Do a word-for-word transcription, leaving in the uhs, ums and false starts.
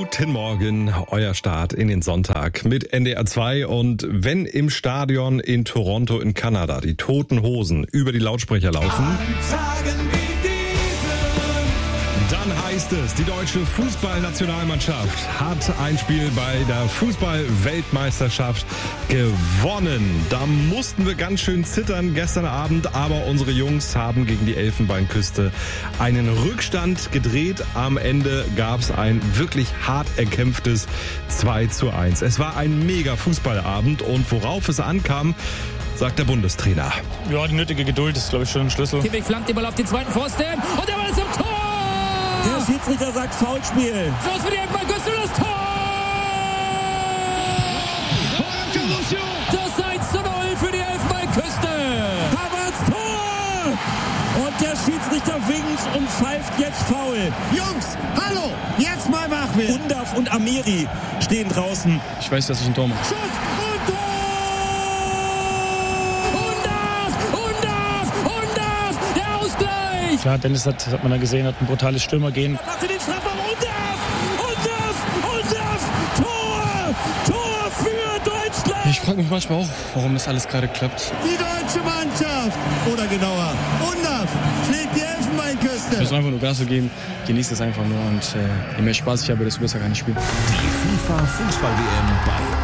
Guten Morgen, euer Start in den Sonntag mit N D R zwei. Und wenn im Stadion in Toronto in Kanada die Toten Hosen über die Lautsprecher laufen, dann heißt es, die deutsche Fußballnationalmannschaft hat ein Spiel bei der Fußball-Weltmeisterschaft gewonnen. Da mussten wir ganz schön zittern gestern Abend, aber unsere Jungs haben gegen die Elfenbeinküste einen Rückstand gedreht. Am Ende gab es ein wirklich hart erkämpftes zwei zu eins. Es war ein mega Fußballabend und worauf es ankam, sagt der Bundestrainer. Ja, die nötige Geduld ist, glaube ich, schon ein Schlüssel. Kimmich flankt den Ball auf den zweiten Pfosten und der Ball ist im Tor! Der Schiedsrichter sagt Foulspiel. Los für die Elfenbeinküste, das Tor! Das eins zu null für die Elfenbeinküste! Havertz Tor! Und der Schiedsrichter winkt und pfeift jetzt Foul. Jungs, hallo, jetzt mal wach werden. Undav und Amiri stehen draußen. Ich weiß, dass ich ein Tor mache. Schuss und Tor! Klar, Dennis hat, hat man da gesehen, hat ein brutales Stürmergehen. Da macht sie den Strafraum und darf, und darf, und darf, Tor, Tor für Deutschland. Ich frage mich manchmal auch, warum das alles gerade klappt. Die deutsche Mannschaft, oder genauer, Undav schlägt die Elfenbeinküste. Ich muss einfach nur Gas geben, genieße es einfach nur und äh, je mehr Spaß ich habe, desto besser kann ich spielen. Die FIFA Fußball-W M bei